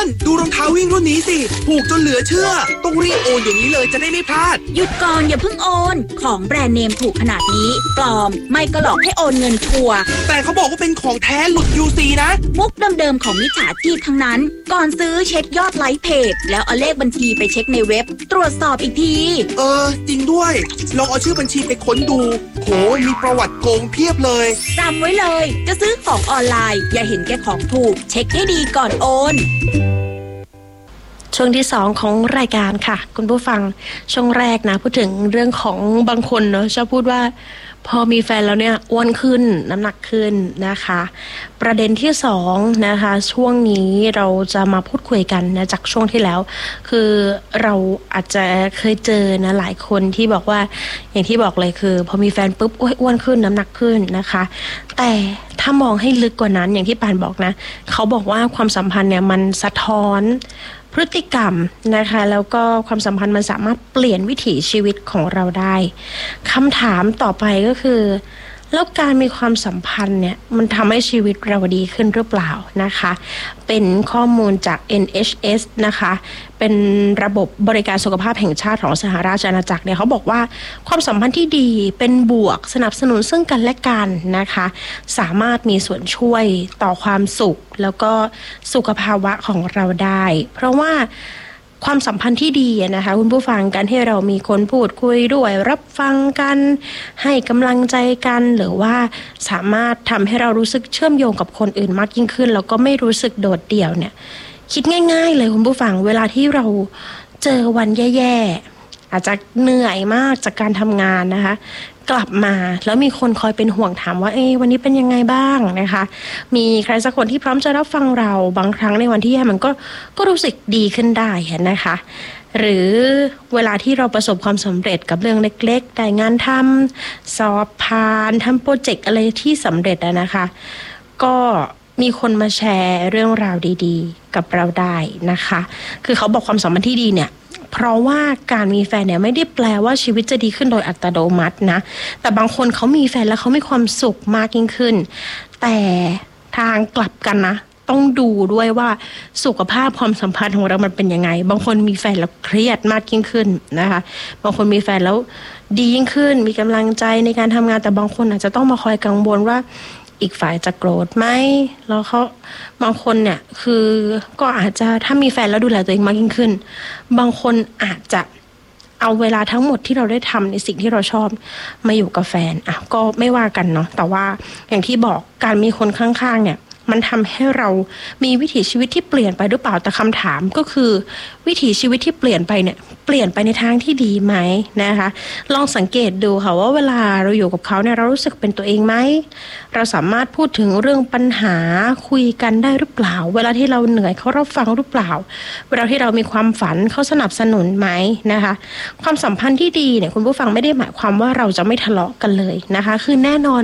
ดูรองเท้าวิ่งรุ่นนี้สิถูกจนเหลือเชื่อต้องรีบโอนอย่างนี้เลยจะได้ไม่พลาดหยุดก่อนอย่าเพิ่งโอนของแบรนด์เนมถูกขนาดนี้ปลอมไม่ก็หลอกให้โอนเงินชัวร์แต่เขาบอกว่าเป็นของแท้หลุด UC นะมุกเดิมๆของมิจฉาชีพทั้งนั้นก่อนซื้อเช็คยอดไลค์เพจแล้วเอาเลขบัญชีไปเช็คในเว็บตรวจสอบอีกทีจริงด้วยลองเอาชื่อบัญชีไปค้นดูโหมีประวัติโกงเพียบเลยจำไว้เลยจะซื้อของออนไลน์อย่าเห็นแก่ของถูกเช็คให้ดีก่อนโอนช่วงที่2ของรายการค่ะคุณผู้ฟังช่วงแรกนะพูดถึงเรื่องของบางคนเนาะชอบพูดว่าพอมีแฟนแล้วเนี่ยอ้วนขึ้นน้ำหนักขึ้นนะคะประเด็นที่2นะคะช่วงนี้เราจะมาพูดคุยกันนะจากช่วงที่แล้วคือเราอาจจะเคยเจอนะหลายคนที่บอกว่าอย่างที่บอกเลยคือพอมีแฟนปุ๊บอ้วนขึ้นน้ำหนักขึ้นนะคะแต่ถ้ามองให้ลึกกว่านั้นอย่างที่ปานบอกนะเขาบอกว่าความสัมพันธ์เนี่ยมันสะท้อนพฤติกรรมนะคะแล้วก็ความสัมพันธ์มันสามารถเปลี่ยนวิถีชีวิตของเราได้คำถามต่อไปก็คือแล้วการมีความสัมพันธ์เนี่ยมันทำให้ชีวิตเราดีขึ้นหรือเปล่านะคะเป็นข้อมูลจาก NHS นะคะเป็นระบบบริการสุขภาพแห่งชาติของสหราชอาณาจักรเนี่ยเขาบอกว่าความสัมพันธ์ที่ดีเป็นบวกสนับสนุนซึ่งกันและกันนะคะสามารถมีส่วนช่วยต่อความสุขแล้วก็สุขภาวะของเราได้เพราะว่าความสัมพันธ์ที่ดีนะคะคุณผู้ฟังการให้เรามีคนพูดคุยด้วยรับฟังกันให้กำลังใจกันหรือว่าสามารถทำให้เรารู้สึกเชื่อมโยงกับคนอื่นมากยิ่งขึ้นแล้วก็ไม่รู้สึกโดดเดี่ยวเนี่ยคิดง่ายๆเลยคุณผู้ฟังเวลาที่เราเจอวันแย่ๆอาจจะเหนื่อยมากจากการทำงานนะคะกลับมาแล้วมีคนคอยเป็นห่วงถามว่าวันนี้เป็นยังไงบ้างนะคะมีใครสักคนที่พร้อมจะรับฟังเราบางครั้งในวันที่แย่มันก็รู้สึกดีขึ้นได้นะคะหรือเวลาที่เราประสบความสำเร็จกับเรื่องเล็กๆได้งานทำสอบผ่านทำโปรเจกต์อะไรที่สำเร็จนะคะก็มีคนมาแชร์เรื่องราวดีๆกับเราได้นะคะคือเขาบอกความสัมพันธ์ที่ดีเนี่ยเพราะว่าการมีแฟนเนี่ยไม่ได้แปลว่าชีวิตจะดีขึ้นโดยอัตโนมัตินะแต่บางคนเขามีแฟนแล้วเขามีความสุขมากยิ่งขึ้นแต่ทางกลับกันนะต้องดูด้วยว่าสุขภาพความสัมพันธ์ของเรามันเป็นยังไงบางคนมีแฟนแล้วเครียดมากยิ่งขึ้นนะคะบางคนมีแฟนแล้วดียิ่งขึ้นมีกำลังใจในการทำงานแต่บางคนอาจจะต้องมาคอยกังวลว่าอีกฝ่ายจะโกรธไหมแล้วเขาบางคนเนี่ยคือก็อาจจะถ้ามีแฟนแล้วดูแลตัวเองมากยิ่งขึ้นบางคนอาจจะเอาเวลาทั้งหมดที่เราได้ทำในสิ่งที่เราชอบมาอยู่กับแฟนก็ไม่ว่ากันเนาะแต่ว่าอย่างที่บอกการมีคนข้างๆเนี่ยมันทำให้เรามีวิถีชีวิตที่เปลี่ยนไปหรือเปล่าแต่คำถามก็คือวิถีชีวิตที่เปลี่ยนไปเนี่ยเปลี่ยนไปในทางที่ดีไหมนะคะลองสังเกตดูค่ะว่าเวลาเราอยู่กับเขาเนี่ยเรารู้สึกเป็นตัวเองไหมเราสามารถพูดถึงเรื่องปัญหาคุยกันได้หรือเปล่าเวลาที่เราเหนื่อยเขารับฟังหรือเปล่าเวลาที่เรามีความฝันเขาสนับสนุนไหมนะคะความสัมพันธ์ที่ดีเนี่ยคุณผู้ฟังไม่ได้หมายความว่าเราจะไม่ทะเลาะกันเลยนะคะคือแน่นอน